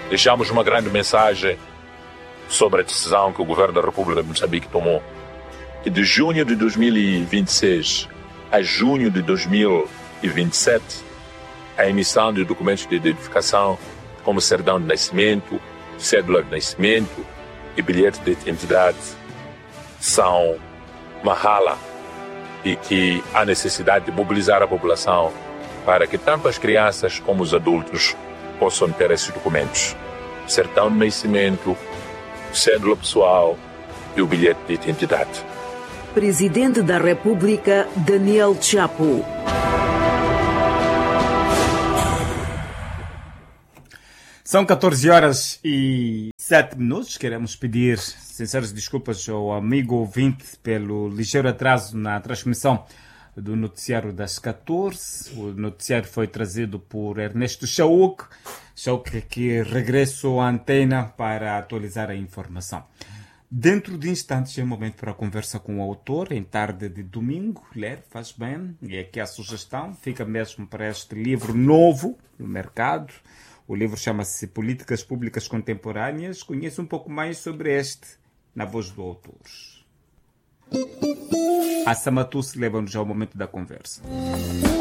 deixamos uma grande mensagem sobre a decisão que o governo da República de Moçambique tomou, que de junho de 2026 a junho de 2027, a emissão de documentos de identificação como certidão de nascimento, cédula de nascimento e bilhete de identidade são mahala e que há necessidade de mobilizar a população para que tanto as crianças como os adultos possam ter esses documentos. Certidão de nascimento, cédula pessoal e o bilhete de identidade. Presidente da República, Daniel Chapo. São 14h07. Queremos pedir sinceras desculpas ao amigo ouvinte pelo ligeiro atraso na transmissão do noticiário das 14. O noticiário foi trazido por Ernesto Chauk, que regressou à antena para atualizar a informação. Dentro de instantes é momento para a conversa com o autor, em tarde de domingo. Ler faz bem, e aqui a sugestão fica mesmo para este livro novo no mercado. O livro chama-se Políticas Públicas Contemporâneas. Conheça um pouco mais sobre este na voz do autor. A Samatuce leva-nos ao momento da conversa.